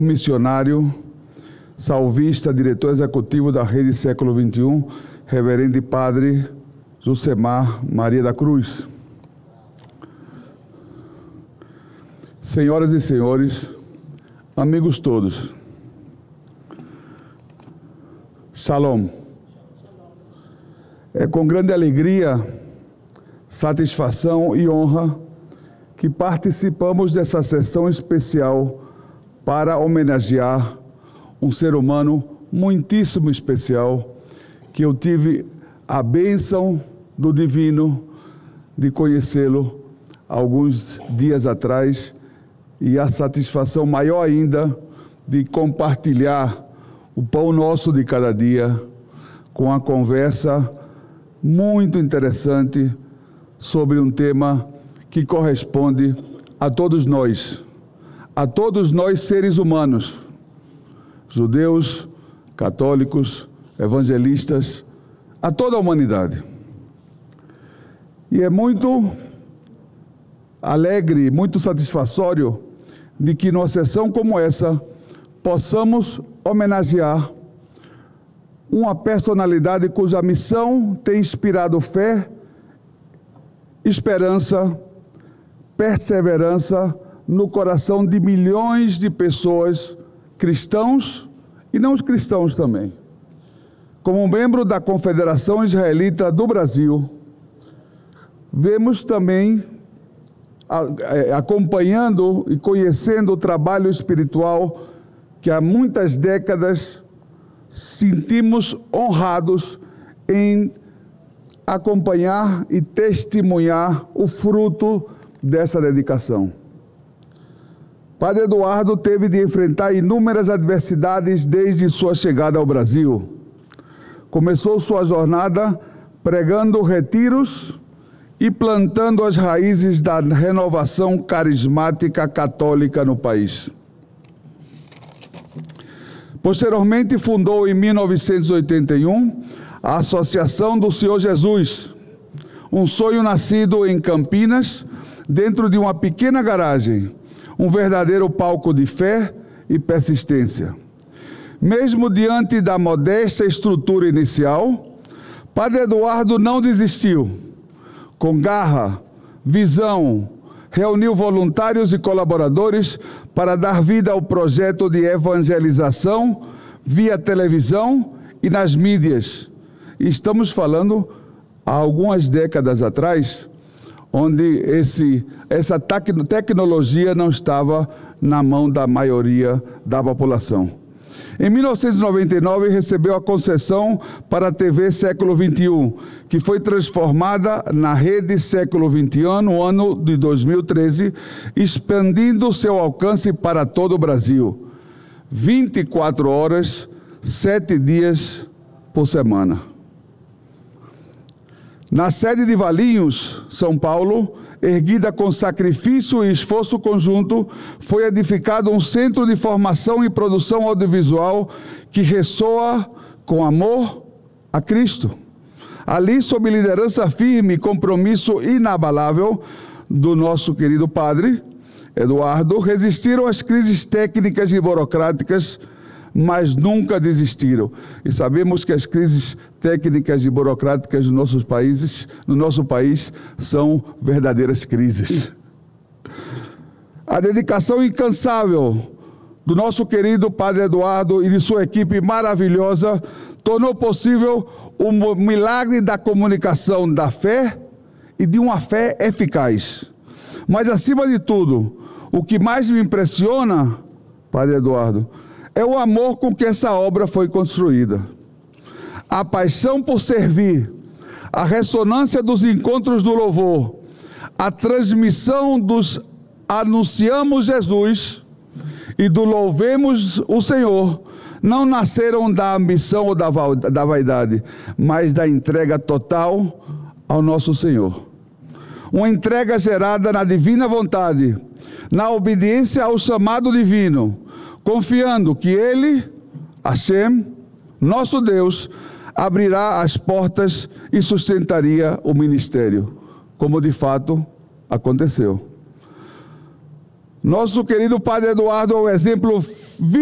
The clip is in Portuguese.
missionário, salvista, diretor executivo da Rede Século XXI, Reverendo Padre Jusemar Maria da Cruz. Senhoras e senhores, amigos todos, Shalom. É com grande alegria, satisfação e honra que participamos dessa sessão especial para homenagear um ser humano muitíssimo especial, que eu tive a bênção do Divino de conhecê-lo alguns dias atrás, e a satisfação maior ainda de compartilhar o pão nosso de cada dia com a conversa muito interessante sobre um tema que corresponde a todos nós seres humanos, judeus, católicos, evangelistas, a toda a humanidade. E é muito alegre, muito satisfatório de que numa sessão como essa possamos homenagear uma personalidade cuja missão tem inspirado fé, esperança, perseverança no coração de milhões de pessoas, cristãos e não os cristãos também. Como membro da Confederação Israelita do Brasil, vemos também, acompanhando e conhecendo o trabalho espiritual que há muitas décadas sentimos honrados em acompanhar e testemunhar o fruto dessa dedicação. Padre Eduardo teve de enfrentar inúmeras adversidades desde sua chegada ao Brasil. Começou sua jornada pregando retiros e plantando as raízes da renovação carismática católica no país. Posteriormente, fundou em 1981 a Associação do Senhor Jesus, um sonho nascido em Campinas, dentro de uma pequena garagem, um verdadeiro palco de fé e persistência. Mesmo diante da modesta estrutura inicial, Padre Eduardo não desistiu. Com garra, visão, reuniu voluntários e colaboradores para dar vida ao projeto de evangelização via televisão e nas mídias. E estamos falando há algumas décadas atrás, onde essa tecnologia não estava na mão da maioria da população. Em 1999, recebeu a concessão para a TV Século XXI, que foi transformada na Rede Século XXI no ano de 2013, expandindo seu alcance para todo o Brasil. 24 horas, 7 dias por semana. Na sede de Valinhos, São Paulo, erguida com sacrifício e esforço conjunto, foi edificado um centro de formação e produção audiovisual que ressoa com amor a Cristo. Ali, sob liderança firme e compromisso inabalável do nosso querido Padre Eduardo, resistiram às crises técnicas e burocráticas, mas nunca desistiram. E sabemos que as crises técnicas e burocráticas no nosso país, são verdadeiras crises. A dedicação incansável do nosso querido Padre Eduardo e de sua equipe maravilhosa tornou possível o milagre da comunicação da fé e de uma fé eficaz. Mas, acima de tudo, o que mais me impressiona, Padre Eduardo, é o amor com que essa obra foi construída. A paixão por servir, a ressonância dos encontros do louvor, a transmissão dos anunciamos Jesus e do louvemos o Senhor, não nasceram da ambição ou da vaidade, mas da entrega total ao nosso Senhor. Uma entrega gerada na divina vontade, na obediência ao chamado divino, confiando que Ele, Hashem, nosso Deus, abrirá as portas e sustentaria o ministério, como de fato aconteceu. Nosso querido Padre Eduardo é o exemplo